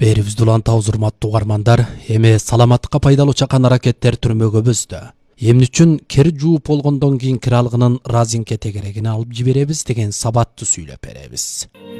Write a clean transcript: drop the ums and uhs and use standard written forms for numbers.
Берибизди улантабыз урматтуу угармандар. Эми саламаттыкка пайдалуу чакан аракеттер түрмөгөбүздө. Эмне үчүн кир жууп болгондон кийин кир алгынын разинке тегерегине алып жиберебиз деген сабатты сүйлөп беребиз.